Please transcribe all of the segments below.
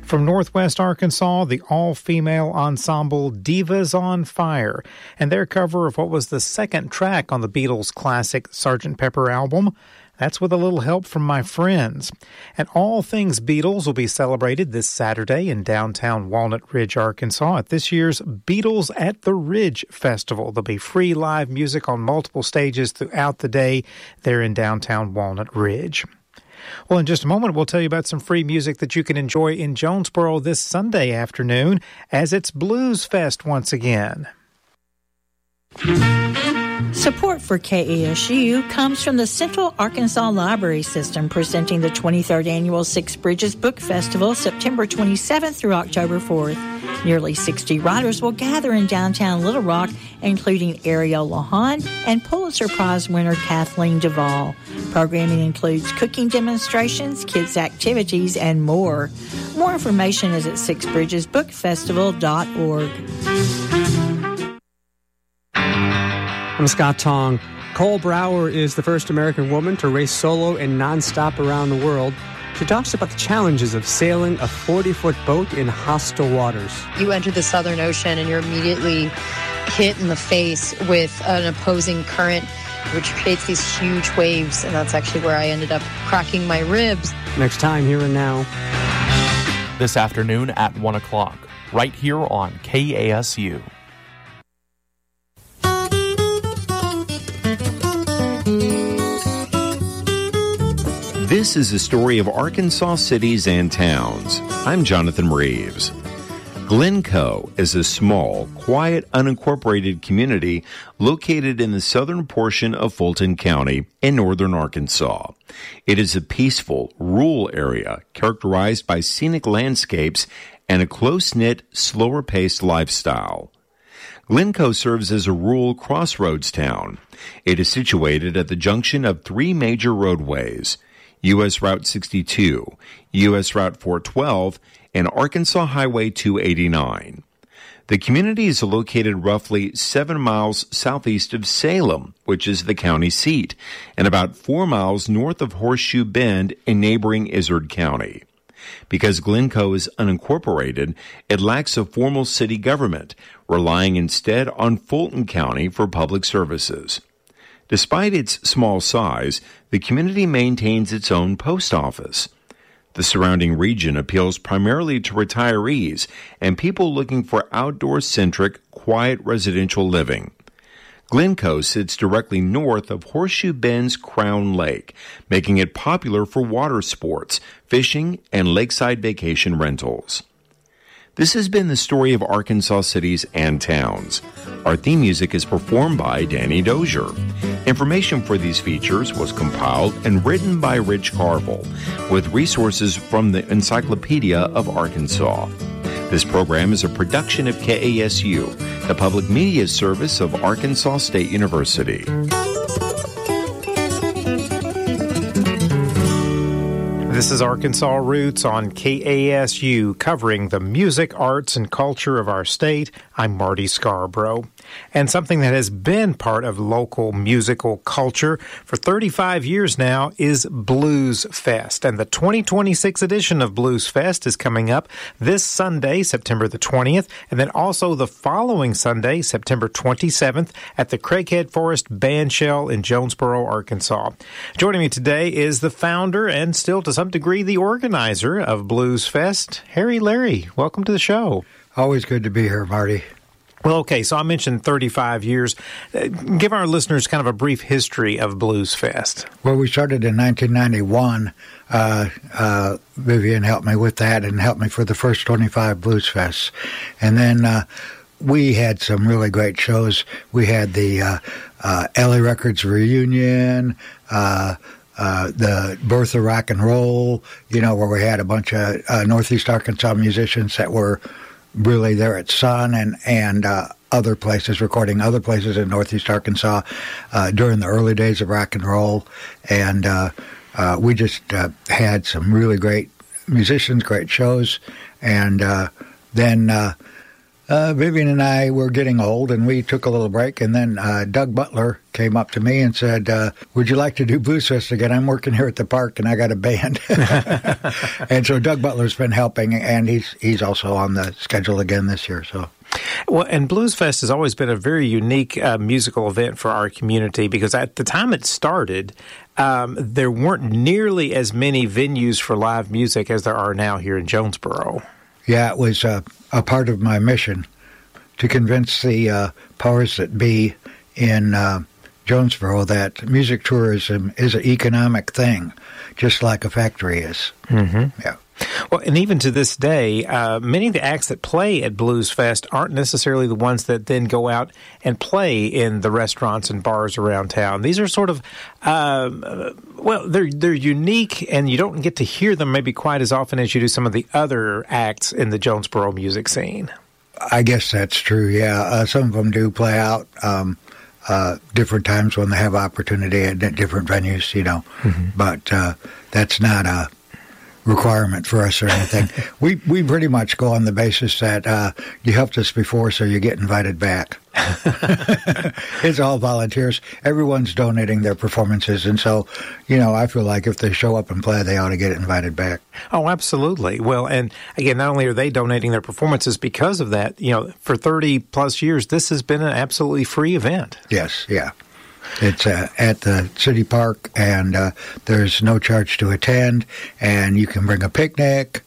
From Northwest Arkansas, the all-female ensemble Divas on Fire, and their cover of what was the second track on the Beatles' classic Sgt. Pepper album. That's with a little help from my friends. And All Things Beatles will be celebrated this Saturday in downtown Walnut Ridge, Arkansas at this year's Beatles at the Ridge Festival. There'll be free live music on multiple stages throughout the day there in downtown Walnut Ridge. Well, in just a moment, we'll tell you about some free music that you can enjoy in Jonesboro this Sunday afternoon as it's Blues Fest once again. Support for KASU comes from the Central Arkansas Library System, presenting the 23rd Annual Six Bridges Book Festival, September 27th through October 4th. Nearly 60 writers will gather in downtown Little Rock, including Ariel Lahan and Pulitzer Prize winner Kathleen Duvall. Programming includes cooking demonstrations, kids' activities, and more. More information is at sixbridgesbookfestival.org. I'm Scott Tong. Cole Brower is the first American woman to race solo and nonstop around the world. She talks about the challenges of sailing a 40-foot boat in hostile waters. You enter the Southern Ocean and you're immediately hit in the face with an opposing current, which creates these huge waves, and that's actually where I ended up cracking my ribs. Next time, Here and Now. This afternoon at 1 o'clock, right here on KASU. This is a story of Arkansas cities and towns. I'm Jonathan Reeves. Glencoe is a small, quiet, unincorporated community located in the southern portion of Fulton County in northern Arkansas. It is a peaceful, rural area characterized by scenic landscapes and a close-knit, slower-paced lifestyle. Glencoe serves as a rural crossroads town. It is situated at the junction of three major roadways: U.S. Route 62, U.S. Route 412, and Arkansas Highway 289. The community is located roughly 7 miles southeast of Salem, which is the county seat, and about 4 miles north of Horseshoe Bend in neighboring Izard County. Because Glencoe is unincorporated, it lacks a formal city government, relying instead on Fulton County for public services. Despite its small size, the community maintains its own post office. The surrounding region appeals primarily to retirees and people looking for outdoor-centric, quiet residential living. Glencoe sits directly north of Horseshoe Bend's Crown Lake, making it popular for water sports, fishing, and lakeside vacation rentals. This has been the story of Arkansas cities and towns. Our theme music is performed by Danny Dozier. Information for these features was compiled and written by Rich Carville, with resources from the Encyclopedia of Arkansas. This program is a production of KASU, the public media service of Arkansas State University. This is Arkansas Roots on KASU, covering the music, arts, and culture of our state. I'm Marty Scarborough. And something that has been part of local musical culture for 35 years now is Blues Fest. And the 2026 edition of Blues Fest is coming up this Sunday, September the 20th, and then also the following Sunday, September 27th, at the Craighead Forest Bandshell in Jonesboro, Arkansas. Joining me today is the founder and still to some degree the organizer of Blues Fest, Harry Larry. Welcome to the show. Always good to be here, Marty. Well, okay, so I mentioned 35 years. Give our listeners kind of a brief history of Blues Fest. Well, we started in 1991. Vivian helped me with that and helped me for the first 25 Blues Fests. And then we had some really great shows. We had the LA Records reunion, the Birth of Rock and Roll, where we had a bunch of Northeast Arkansas musicians that were really there at Sun and other places, recording other places in Northeast Arkansas during the early days of rock and roll. And we just had some really great musicians, great shows. And then Vivian and I were getting old, and we took a little break, and then Doug Butler came up to me and said, would you like to do Blues Fest again? I'm working here at the park, and I got a band. And so Doug Butler's been helping, and he's also on the schedule again this year. So. Well, and Blues Fest has always been a very unique musical event for our community because at the time it started, there weren't nearly as many venues for live music as there are now here in Jonesboro. Yeah, it was a part of my mission to convince the powers that be in Jonesboro that music tourism is an economic thing, just like a factory is. Mm-hmm. Yeah. Well, and even to this day, many of the acts that play at Blues Fest aren't necessarily the ones that then go out and play in the restaurants and bars around town. These are sort of, they're unique, and you don't get to hear them maybe quite as often as you do some of the other acts in the Jonesboro music scene. I guess that's true, yeah. Some of them do play out different times when they have opportunity at different venues, but that's not a requirement for us or anything. We pretty much go on the basis that you helped us before, so you get invited back. It's all volunteers. Everyone's donating their performances, and so, I feel like if they show up and play, they ought to get invited back. Oh, absolutely. Well, and again, not only are they donating their performances because of that, for 30-plus years, this has been an absolutely free event. Yes, yeah. It's at the city park, and there's no charge to attend, and you can bring a picnic,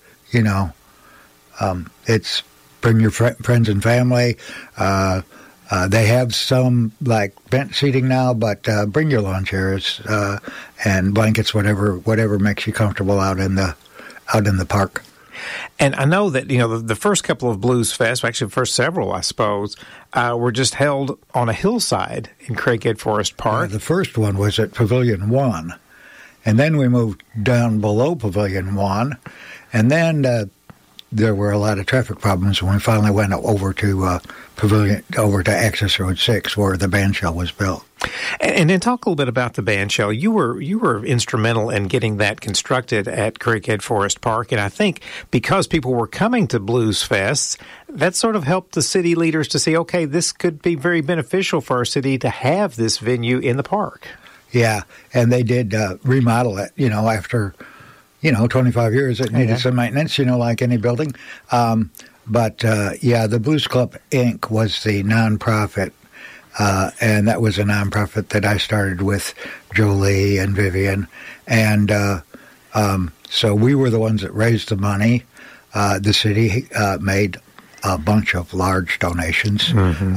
it's bring your friends and family. They have some, bench seating now, but bring your lawn chairs and blankets, whatever makes you comfortable out in the park. And I know that, the first couple of Blues Fest, actually the first several, I suppose, were just held on a hillside in Craighead Forest Park. The first one was at Pavilion 1, and then we moved down below Pavilion 1, and then there were a lot of traffic problems when we finally went over to Access Road 6, where the bandshell was built. And then talk a little bit about the bandshell. You were instrumental in getting that constructed at Craighead Forest Park, and I think because people were coming to Blues Fests, that sort of helped the city leaders to say, okay, this could be very beneficial for our city to have this venue in the park. Yeah, and they did remodel it, after 25 years, it needed some maintenance, like any building. But the Blues Club, Inc. was the nonprofit, and that was a nonprofit that I started with Jolie and Vivian. And so we were the ones that raised the money. The city made a bunch of large donations,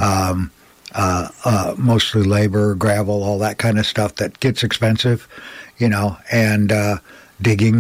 mostly labor, gravel, all that kind of stuff that gets expensive, and digging,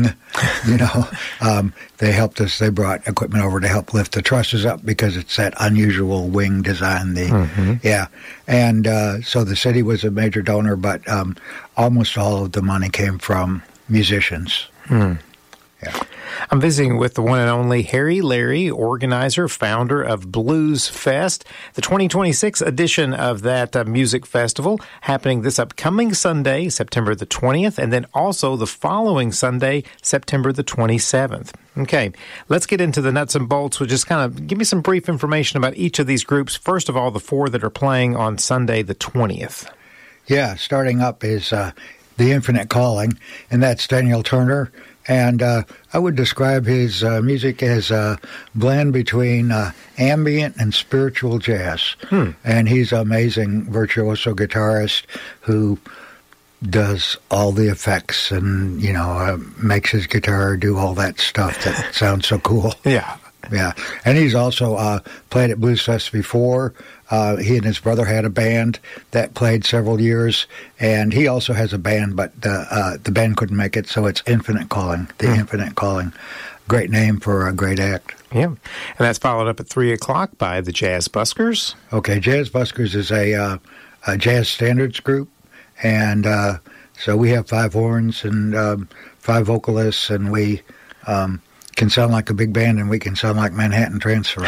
they helped us. They brought equipment over to help lift the trusses up because it's that unusual wing design. And so the city was a major donor, but almost all of the money came from musicians. Yeah. I'm visiting with the one and only Harry Larry, organizer, founder of Blues Fest, the 2026 edition of that music festival, happening this upcoming Sunday, September the 20th, and then also the following Sunday, September the 27th. Okay, let's get into the nuts and bolts. We'll just kind of give me some brief information about each of these groups. First of all, the four that are playing on Sunday the 20th. Yeah, starting up is The Infinite Calling, and that's Daniel Turner. And I would describe his music as a blend between ambient and spiritual jazz. And he's an amazing virtuoso guitarist who does all the effects and, makes his guitar do all that stuff that sounds so cool. Yeah. Yeah. And he's also played at Blues Fest before. He and his brother had a band that played several years, and he also has a band, but the band couldn't make it, so it's Infinite Calling, The Infinite Calling. Great name for a great act. Yeah, and that's followed up at 3 o'clock by the Jazz Buskers. Okay, Jazz Buskers is a jazz standards group, and so we have 5 horns and 5 vocalists, and we can sound like a big band, and we can sound like Manhattan Transfer.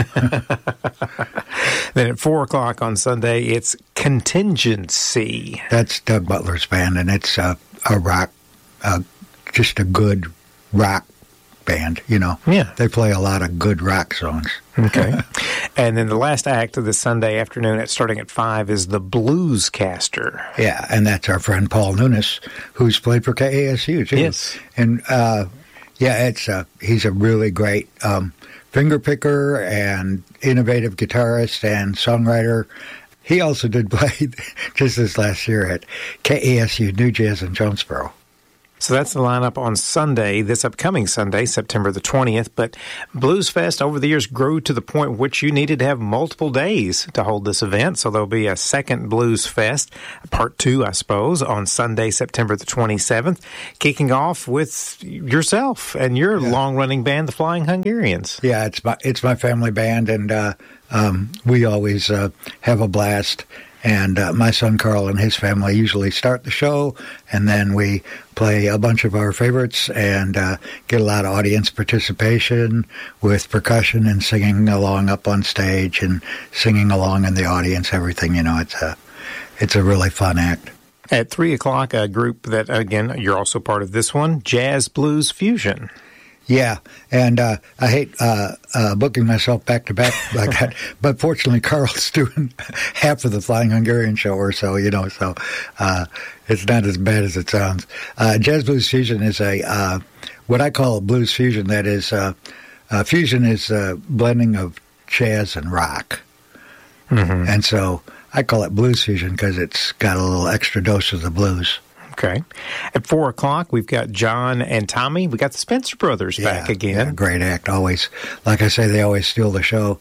Then at 4 o'clock on Sunday, it's Contingency. That's Doug Butler's band, and it's a rock, just a good rock band, you know. Yeah. They play a lot of good rock songs. Okay. And then the last act of the Sunday afternoon starting at 5 is the Bluescaster. Yeah, and that's our friend Paul Nunes, who's played for KASU, too. Yes. And, he's a really great finger picker and innovative guitarist and songwriter. He also did play just this last year at KASU New Jazz in Jonesboro. So that's the lineup on Sunday, this upcoming Sunday, September the 20th. But Blues Fest over the years grew to the point which you needed to have multiple days to hold this event. So there'll be a second Blues Fest, part 2, I suppose, on Sunday, September the 27th, kicking off with yourself and your long-running band, the Flying Hungarians. Yeah, it's my family band, and we always have a blast. And my son Carl and his family usually start the show, and then we play a bunch of our favorites and get a lot of audience participation with percussion and singing along up on stage and singing along in the audience, everything. You know, it's a really fun act. At 3 o'clock, a group that, again, you're also part of this one, Jazz Blues Fusion. Yeah, and I hate booking myself back-to-back like that, but fortunately Carl's doing half of the Flying Hungarian show or so, you know, so it's not as bad as it sounds. Jazz Blues Fusion is what I call a blues fusion. That is, fusion is a blending of jazz and rock. Mm-hmm. And so I call it blues fusion because it's got a little extra dose of the blues. Okay. At 4 o'clock, we've got John and Tommy. We got the Spencer Brothers back again. Yeah, great act. Always, like I say, they always steal the show.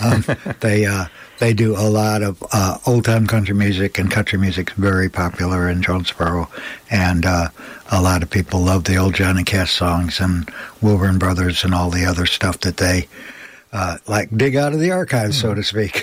They do a lot of old-time country music, and country music's very popular in Jonesboro. And a lot of people love the old Johnny Cash songs and Wilburn Brothers and all the other stuff that they dig out of the archives, so to speak.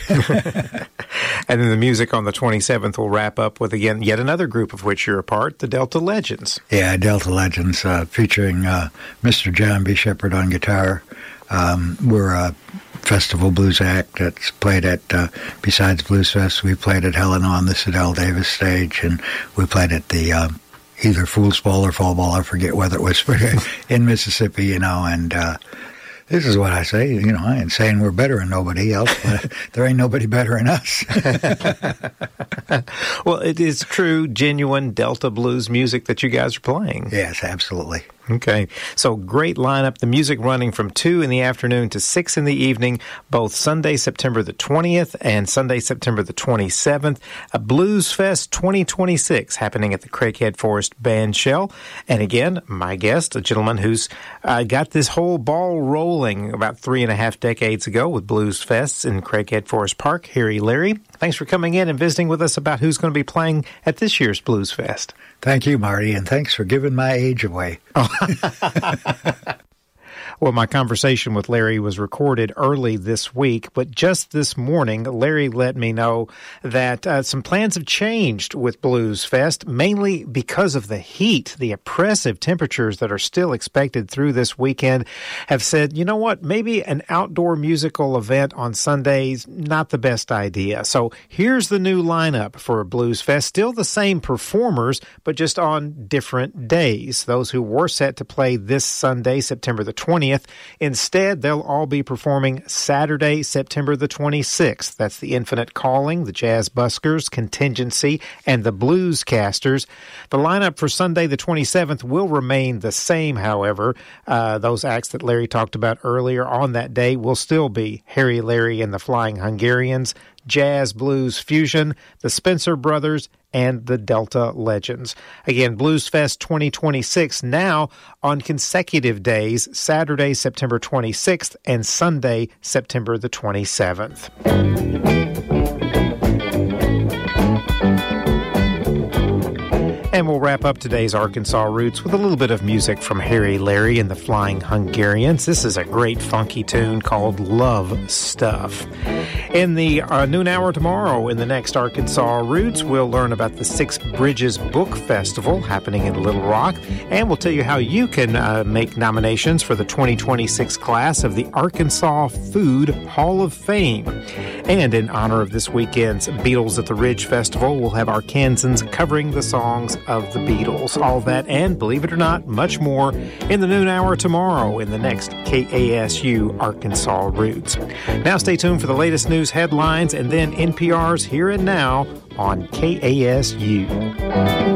And then the music on the 27th will wrap up with, again, yet another group of which you're a part, the Delta Legends. Yeah, Delta Legends, featuring Mr. John B. Shepherd on guitar. We're a festival blues act that's played at, besides Blues Fest, we played at Helena on the Sidell Davis stage, and we played at the either Fool's Ball or Fall Ball, I forget whether it was in Mississippi, you know, and this is what I say, you know, I ain't saying we're better than nobody else, but there ain't nobody better than us. Well, it is true, genuine Delta blues music that you guys are playing. Yes, absolutely. Okay, so great lineup. The music running from 2 in the afternoon to 6 in the evening, both Sunday, September the 20th and Sunday, September the 27th. A Blues Fest 2026 happening at the Craighead Forest Band Shell. And again, my guest, a gentleman who's got this whole ball rolling about 3.5 decades ago with Blues Fests in Craighead Forest Park, Harry Larry. Thanks for coming in and visiting with us about who's going to be playing at this year's Blues Fest. Thank you, Marty, and thanks for giving my age away. Well, my conversation with Larry was recorded early this week, but just this morning, Larry let me know that some plans have changed with Blues Fest, mainly because of the heat. The oppressive temperatures that are still expected through this weekend have said, you know what, maybe an outdoor musical event on Sundays, not the best idea. So here's the new lineup for Blues Fest. Still the same performers, but just on different days. Those who were set to play this Sunday, September the 20th, instead, they'll all be performing Saturday, September the 26th. That's the Infinite Calling, the Jazz Buskers, Contingency, and the Bluescasters. The lineup for Sunday the 27th will remain the same, however. Those acts that Larry talked about earlier on that day will still be Harry Larry and the Flying Hungarians, Jazz Blues Fusion, the Spencer Brothers, and the Delta Legends. Again, Blues Fest 2026 now on consecutive days, Saturday, September 26th, and Sunday, September the 27th. And we'll wrap up today's Arkansas Roots with a little bit of music from Harry Larry and the Flying Hungarians. This is a great funky tune called Love Stuff. In the noon hour tomorrow, in the next Arkansas Roots, we'll learn about the Six Bridges Book Festival happening in Little Rock, and we'll tell you how you can make nominations for the 2026 class of the Arkansas Food Hall of Fame. And in honor of this weekend's Beatles at the Ridge Festival, we'll have Arkansans covering the songs of of the Beatles. All that and, believe it or not, much more in the noon hour tomorrow in the next KASU Arkansas Roots. Now stay tuned for the latest news headlines and then NPR's Here and Now on KASU.